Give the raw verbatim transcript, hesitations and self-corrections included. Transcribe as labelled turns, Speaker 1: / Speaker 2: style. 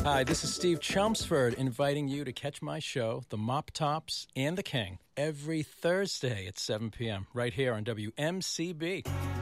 Speaker 1: Hi, this is Steve Chelmsford inviting you to catch my show, The Mop Tops and the King, every Thursday at seven p.m. right here on W M C B.